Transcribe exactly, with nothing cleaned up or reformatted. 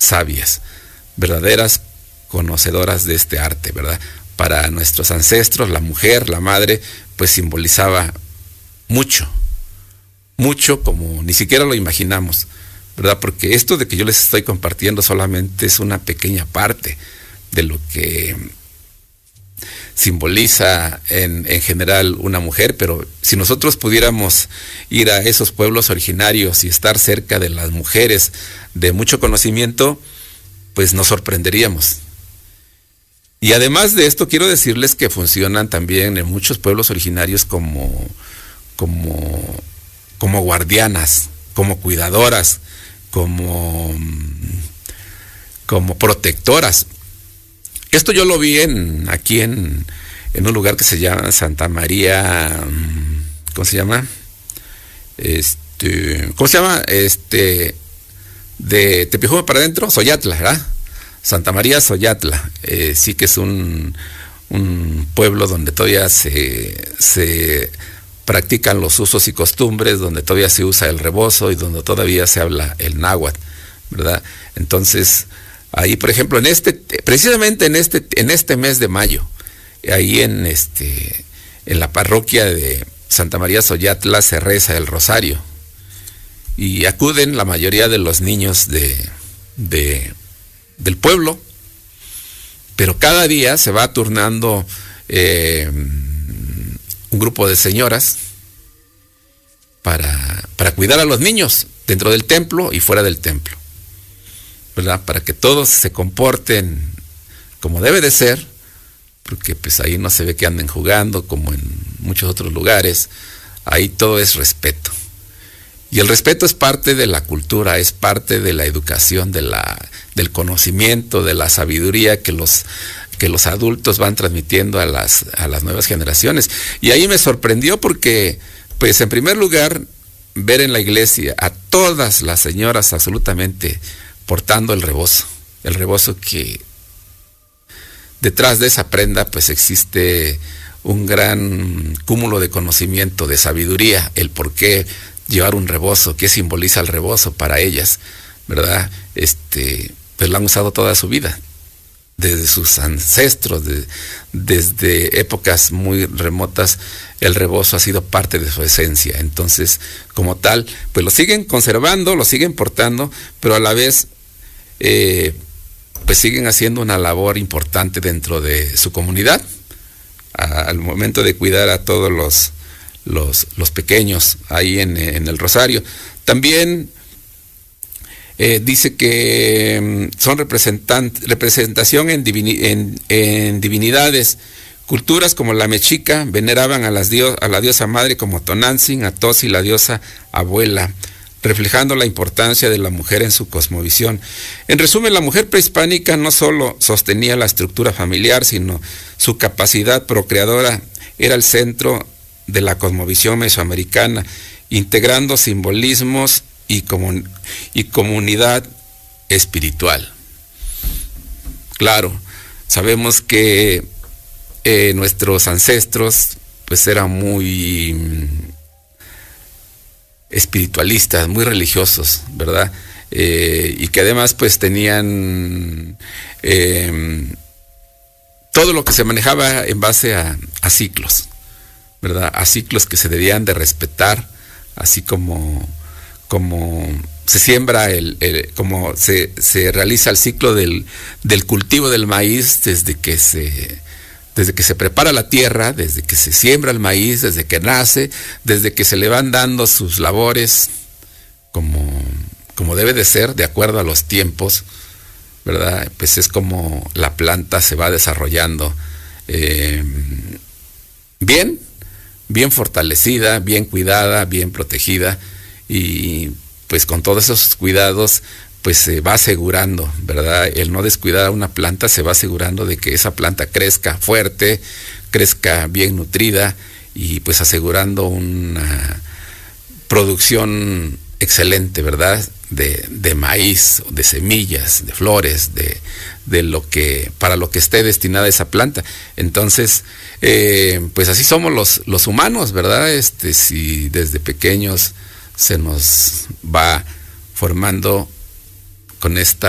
sabias, verdaderas conocedoras de este arte, ¿verdad? Para nuestros ancestros, la mujer, la madre, pues simbolizaba mucho, mucho como ni siquiera lo imaginamos, ¿verdad? Porque esto de que yo les estoy compartiendo solamente es una pequeña parte de lo que simboliza en, en general una mujer, pero si nosotros pudiéramos ir a esos pueblos originarios y estar cerca de las mujeres de mucho conocimiento, pues nos sorprenderíamos. Y además de esto, quiero decirles que funcionan también en muchos pueblos originarios como, como, como guardianas, como cuidadoras, como, como protectoras. Esto yo lo vi en, aquí en, en un lugar que se llama Santa María, ¿cómo se llama? Este, ¿cómo se llama? Este, de Tepejuma para adentro, Soyatla, ¿verdad? Santa María Soyatla, eh, sí que es un, un pueblo donde todavía se, se practican los usos y costumbres, donde todavía se usa el rebozo y donde todavía se habla el náhuatl, ¿verdad? Entonces, ahí, por ejemplo, en este, precisamente en este, en este mes de mayo, ahí en este, en la parroquia de Santa María Soyatla se reza el rosario y acuden la mayoría de los niños de, de del pueblo, pero cada día se va turnando eh, un grupo de señoras para, para cuidar a los niños dentro del templo y fuera del templo, ¿verdad? Para que todos se comporten como debe de ser, porque pues ahí no se ve que anden jugando como en muchos otros lugares, ahí todo es respeto. Y el respeto es parte de la cultura, es parte de la educación, de la, del conocimiento, de la sabiduría que los, que los adultos van transmitiendo a las, a las nuevas generaciones. Y ahí me sorprendió porque, pues en primer lugar, ver en la iglesia a todas las señoras absolutamente portando el rebozo, el rebozo que detrás de esa prenda pues existe un gran cúmulo de conocimiento, de sabiduría, el por qué llevar un rebozo, qué simboliza el rebozo para ellas, ¿verdad? Este, pues lo han usado toda su vida, desde sus ancestros, de, desde épocas muy remotas, el rebozo ha sido parte de su esencia. Entonces, como tal, pues lo siguen conservando, lo siguen portando, pero a la vez, eh, pues siguen haciendo una labor importante dentro de su comunidad, a, al momento de cuidar a todos los Los, los pequeños ahí en, en el rosario. También eh, dice que son representación en, divini, en, en divinidades. Culturas como la mexica veneraban a, las dios, a la diosa madre como Tonantzin, a Tosi, la diosa abuela, reflejando la importancia de la mujer en su cosmovisión. En resumen, la mujer prehispánica no solo sostenía la estructura familiar, sino su capacidad procreadora era el centro de la cosmovisión mesoamericana, integrando simbolismos y, comun y comunidad espiritual. Claro, sabemos que eh, nuestros ancestros pues eran muy espiritualistas, muy religiosos, ¿verdad? Eh, y que además pues tenían eh, todo lo que se manejaba en base a, a ciclos, ¿verdad? A ciclos que se debían de respetar, así como, como se siembra, el, el como se, se realiza el ciclo del, del cultivo del maíz desde que se, desde que se prepara la tierra, desde que se siembra el maíz, desde que nace, desde que se le van dando sus labores como, como debe de ser, de acuerdo a los tiempos, ¿verdad? Pues es como la planta se va desarrollando eh, bien, bien fortalecida, bien cuidada, bien protegida, y pues con todos esos cuidados pues se va asegurando, ¿verdad? El no descuidar a una planta se va asegurando de que esa planta crezca fuerte, crezca bien nutrida y pues asegurando una producción excelente, ¿verdad? De, de maíz, de semillas, de flores, de, de lo que, para lo que esté destinada esa planta. Entonces, eh, pues así somos los, los humanos, ¿verdad? Este, si desde pequeños se nos va formando con esta